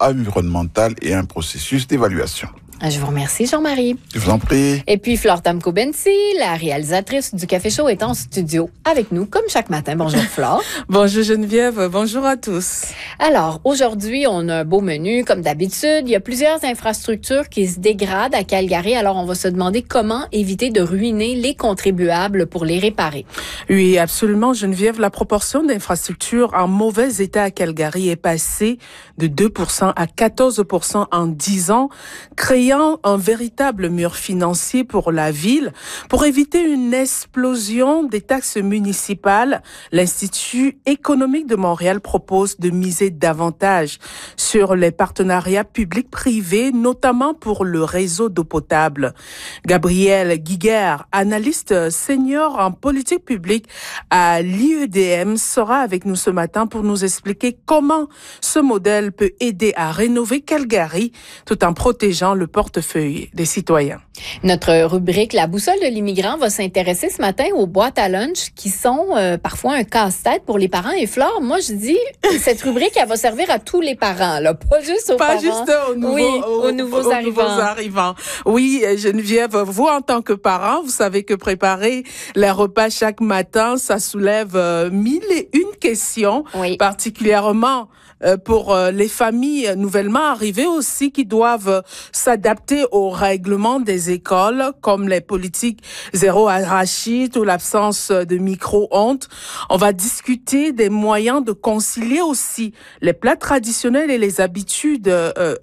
environnemental et un processus d'évaluation. Je vous remercie, Jean-Marie. Je vous en prie. Et puis, Flore Tamko-Bensi, la réalisatrice du Café Chaud, est en studio avec nous, comme chaque matin. Bonjour, Flore. Bonjour, Geneviève. Bonjour à tous. Alors, aujourd'hui, on a un beau menu, comme d'habitude. Il y a plusieurs infrastructures qui se dégradent à Calgary. Alors, on va se demander comment éviter de ruiner les contribuables pour les réparer. Oui, absolument, Geneviève. La proportion d'infrastructures en mauvais état à Calgary est passée de 2% à 14% en 10 ans, créant un véritable mur financier pour la ville. Pour éviter une explosion des taxes municipales, l'Institut économique de Montréal propose de miser davantage sur les partenariats publics-privés, notamment pour le réseau d'eau potable. Gabriel Guiguer, analyste senior en politique publique à l'IEDM, sera avec nous ce matin pour nous expliquer comment ce modèle peut aider à rénover Calgary tout en protégeant le portefeuille des citoyens. Notre rubrique La boussole de l'immigrant va s'intéresser ce matin aux boîtes à lunch qui sont parfois un casse-tête pour les parents. Et Flore, moi je dis, cette rubrique, elle va servir à tous les parents, là, pas juste aux parents. Pas juste aux nouveaux arrivants. Oui, Geneviève, vous en tant que parent, vous savez que préparer les repas chaque matin, ça soulève 1001 questions, oui. Particulièrement pour les familles nouvellement arrivées aussi qui doivent s'adapter aux règlements des écoles comme les politiques zéro arachide ou l'absence de micro-ondes. On va discuter des moyens de concilier aussi les plats traditionnels et les habitudes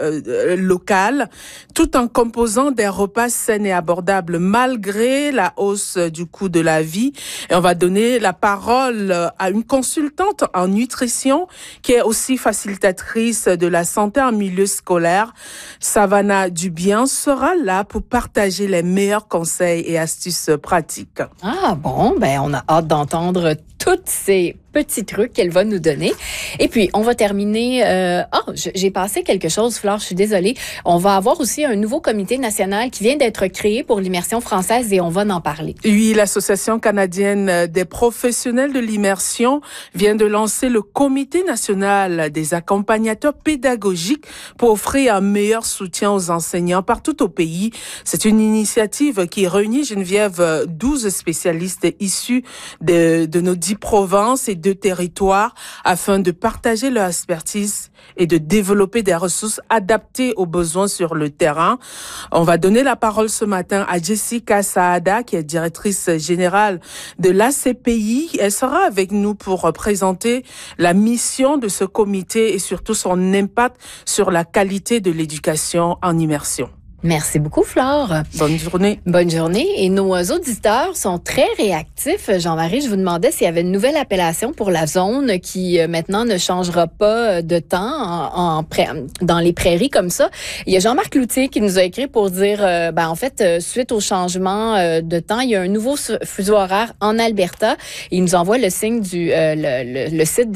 locales tout en composant des repas sains et abordables malgré la hausse du coût de la vie. Et on va donner la parole à une consultante en nutrition qui est aussi facilitatrice de la santé en milieu scolaire. Savannah Dubien sera là pour partager les meilleurs conseils et astuces pratiques. Ah bon, ben on a hâte d'entendre toutes ces petits trucs qu'elle va nous donner. Et puis, on va terminer... j'ai passé quelque chose, Flore, je suis désolée. On va avoir aussi un nouveau comité national qui vient d'être créé pour l'immersion française et on va en parler. Oui, l'Association canadienne des professionnels de l'immersion vient de lancer le comité national des accompagnateurs pédagogiques pour offrir un meilleur soutien aux enseignants partout au pays. C'est une initiative qui réunit, Geneviève, 12 spécialistes issus de nos 10 provinces et 2 territoires afin de partager leur expertise et de développer des ressources adaptées aux besoins sur le terrain. On va donner la parole ce matin à Jessica Saada, qui est directrice générale de l'ACPI. Elle sera avec nous pour présenter la mission de ce comité et surtout son impact sur la qualité de l'éducation en immersion. Merci beaucoup, Flore. Bonne journée. Bonne journée. Et nos auditeurs sont très réactifs. Jean-Marie, je vous demandais s'il y avait une nouvelle appellation pour la zone qui maintenant ne changera pas de temps dans les prairies comme ça. Il y a Jean-Marc Loutier qui nous a écrit pour dire, en fait, suite au changement de temps, il y a un nouveau fuseau horaire en Alberta. Il nous envoie le signe le site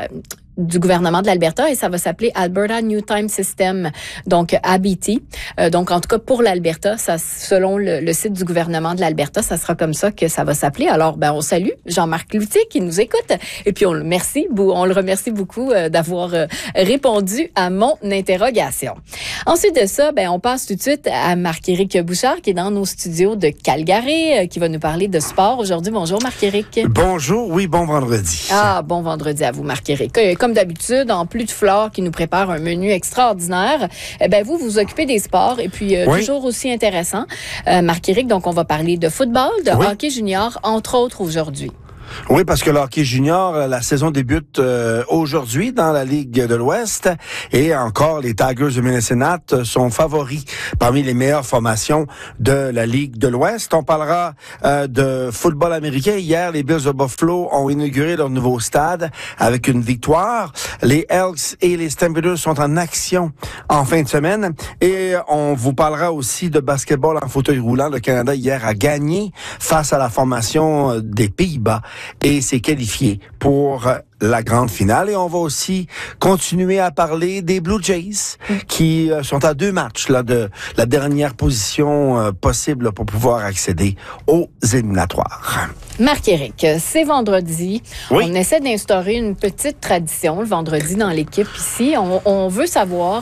du gouvernement de l'Alberta et ça va s'appeler Alberta New Time System, donc ABT. Donc, en tout cas, pour l'Alberta, ça, selon le site du gouvernement de l'Alberta, ça sera comme ça que ça va s'appeler. Alors, on salue Jean-Marc Loutier qui nous écoute et puis on le remercie beaucoup d'avoir répondu à mon interrogation. Ensuite de ça, on passe tout de suite à Marc-Éric Bouchard qui est dans nos studios de Calgary, qui va nous parler de sport aujourd'hui. Bonjour Marc-Éric. Bonjour, oui, bon vendredi. Ah, bon vendredi à vous Marc-Éric. Comme d'habitude, en plus de Flore qui nous prépare un menu extraordinaire, vous vous occupez des sports et puis toujours aussi intéressant. Marc-Éric, donc on va parler de football, de hockey junior, entre autres aujourd'hui. Oui, parce que le hockey junior, la saison débute aujourd'hui dans la Ligue de l'Ouest et encore les Tigers de Minnesota sont favoris parmi les meilleures formations de la Ligue de l'Ouest. On parlera de football américain. Hier, les Bills de Buffalo ont inauguré leur nouveau stade avec une victoire. Les Elks et les Stampeders sont en action en fin de semaine et on vous parlera aussi de basketball en fauteuil roulant. Le Canada hier a gagné face à la formation des Pays-Bas et s'est qualifié pour la grande finale. Et on va aussi continuer à parler des Blue Jays qui sont à 2 matchs là, de la dernière position possible pour pouvoir accéder aux éliminatoires. Marc-Éric, c'est vendredi. Oui. On essaie d'instaurer une petite tradition le vendredi dans l'équipe ici. On veut savoir